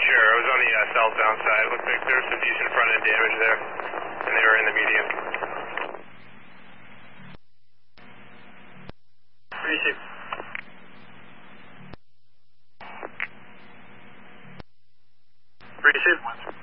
Sure, I was on the southbound side. Looks like there's some decent front end damage there, and they were in the median. Receive. Receive.